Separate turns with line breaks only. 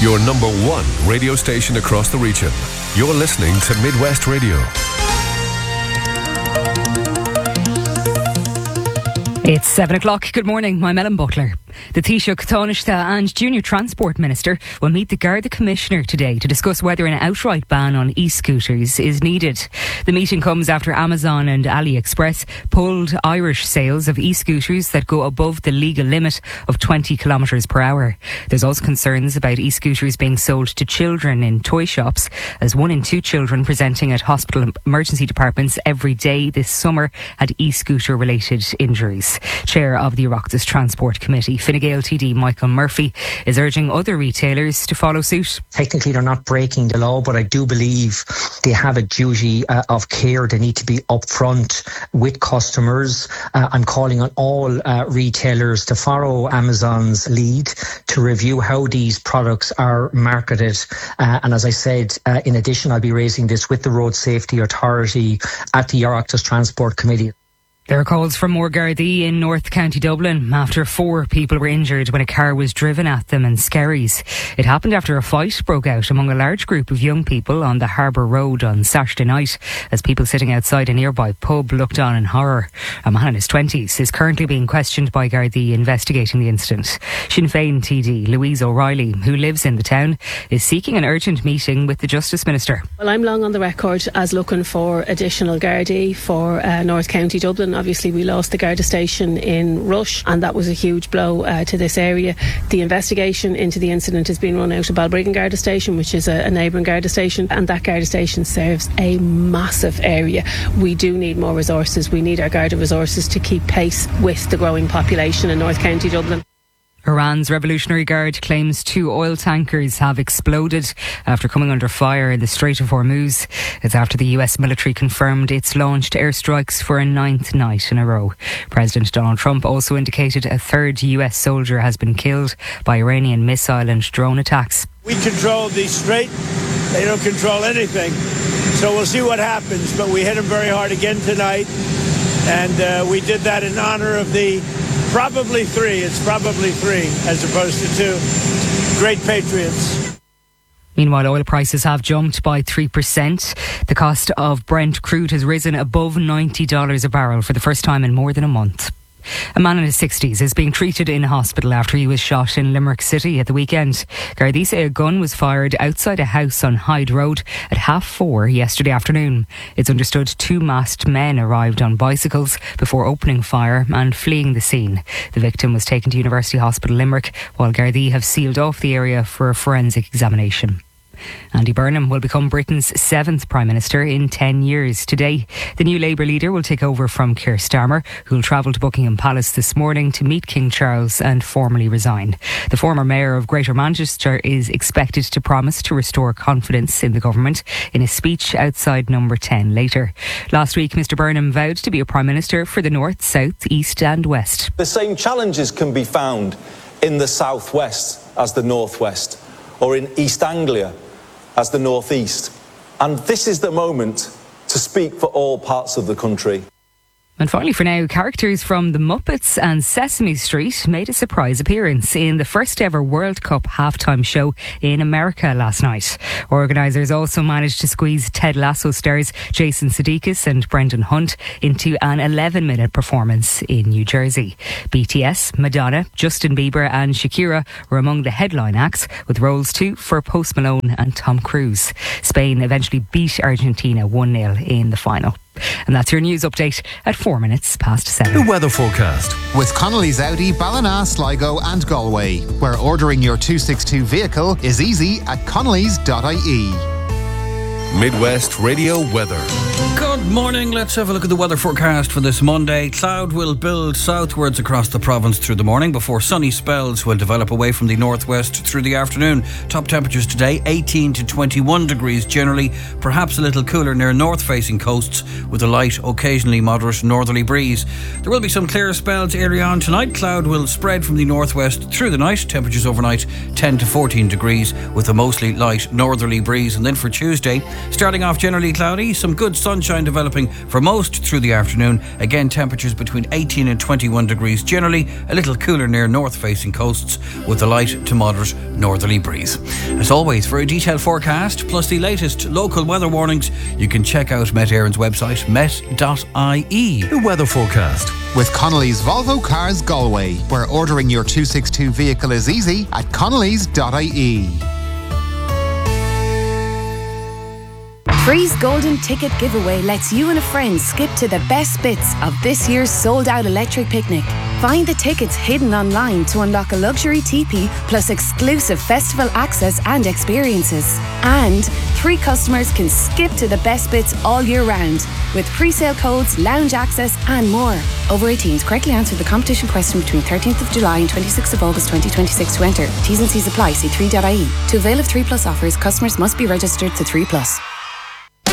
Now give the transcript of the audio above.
Your number one radio station across the region. You're listening to Midwest Radio.
It's 7 o'clock. Good morning. I'm Ellen Butler. The Taoiseach, Taoiseach and Junior Transport Minister will meet the Garda Commissioner today to discuss whether an outright ban on e-scooters is needed. The meeting comes after Amazon and AliExpress pulled Irish sales of e-scooters that go above the legal limit of 20 kilometres per hour. There's also concerns about e-scooters being sold to children in toy shops, as 1 in 2 children presenting at hospital emergency departments every day this summer had e-scooter related injuries. Chair of the Oireachtas Transport Committee, Fine Gael TD Michael Murphy, is urging other retailers to follow suit.
Technically they're not breaking the law, but I do believe they have a duty of care. They need to be upfront with customers. I'm calling on all retailers to follow Amazon's lead to review how these products are marketed. And as I said, in addition, I'll be raising this with the Road Safety Authority at the Oireachtas Transport Committee.
There are calls for more Gardaí in North County Dublin after 4 people were injured when a car was driven at them in Skerries. It happened after a fight broke out among a large group of young people on the Harbour Road on Saturday night as people sitting outside a nearby pub looked on in horror. A man in his 20s is currently being questioned by Gardaí investigating the incident. Sinn Féin TD Louise O'Reilly, who lives in the town, is seeking an urgent meeting with the Justice Minister.
Well, I'm long on the record as looking for additional Gardaí for North County Dublin. Obviously, we lost the Garda station in Rush, and that was a huge blow to this area. The investigation into the incident is being run out of Balbriggan Garda station, which is a neighbouring Garda station, and that Garda station serves a massive area. We do need more resources. We need our Garda resources to keep pace with the growing population in North County Dublin.
Iran's Revolutionary Guard claims 2 oil tankers have exploded after coming under fire in the Strait of Hormuz. It's after the US military confirmed it's launched airstrikes for a 9th night in a row. President Donald Trump also indicated a 3rd US soldier has been killed by Iranian missile and drone attacks.
We control the Strait. They don't control anything. So we'll see what happens. But we hit them very hard again tonight. And we did that in honor of the probably 3. It's probably 3 as opposed to 2 great patriots.
Meanwhile, oil prices have jumped by 3%. The cost of Brent crude has risen above $90 a barrel for the first time in more than a month. A man in his 60s is being treated in hospital after he was shot in Limerick City at the weekend. Gardaí say a gun was fired outside a house on Hyde Road at 4:30 yesterday afternoon. It's understood 2 masked men arrived on bicycles before opening fire and fleeing the scene. The victim was taken to University Hospital Limerick, while Gardaí have sealed off the area for a forensic examination. Andy Burnham will become Britain's 7th Prime Minister in 10 years today. The new Labour leader will take over from Keir Starmer, who will travel to Buckingham Palace this morning to meet King Charles and formally resign. The former Mayor of Greater Manchester is expected to promise to restore confidence in the government in a speech outside Number 10 later. Last week, Mr Burnham vowed to be a Prime Minister for the North, South, East and West.
The same challenges can be found in the South West as the North West, or in East Anglia as the North East. And this is the moment to speak for all parts of the country.
And finally for now, characters from The Muppets and Sesame Street made a surprise appearance in the first ever World Cup halftime show in America last night. Organisers also managed to squeeze Ted Lasso stars Jason Sudeikis and Brendan Hunt into an 11-minute performance in New Jersey. BTS, Madonna, Justin Bieber and Shakira were among the headline acts, with roles too for Post Malone and Tom Cruise. Spain eventually beat Argentina 1-0 in the final. And that's your news update at 7
The weather forecast
with Connolly's Audi, Ballina, Sligo and Galway, where ordering your 262 vehicle is easy at connolly's.ie.
Midwest Radio weather.
Good morning. Let's have a look at the weather forecast for this Monday. Cloud will build southwards across the province through the morning before sunny spells will develop away from the northwest through the afternoon. Top temperatures today 18 to 21 degrees generally, perhaps a little cooler near north-facing coasts with a light, occasionally moderate northerly breeze. There will be some clear spells early on tonight. Cloud will spread from the northwest through the night. Temperatures overnight 10 to 14 degrees with a mostly light northerly breeze. And then for Tuesday, starting off generally cloudy, some good sunshine sunshine developing for most through the afternoon. Again, temperatures between 18 and 21 degrees generally, a little cooler near north-facing coasts with a light to moderate northerly breeze. As always, for a detailed forecast plus the latest local weather warnings, you can check out Met Éireann's website, met.ie.
The weather forecast.
With Connolly's Volvo Cars Galway, where ordering your 262 vehicle is easy at connellys.ie.
Free's Golden Ticket Giveaway lets you and a friend skip to the best bits of this year's sold-out electric picnic. Find the tickets hidden online to unlock a luxury teepee plus exclusive festival access and experiences. And 3 customers can skip to the best bits all year round with pre-sale codes, lounge access and more. Over 18s, correctly answer the competition question between 13th of July and 26th of August 2026 to enter. T's and C's apply. See 3.ie. To avail of 3 Plus offers, customers must be registered to 3 Plus.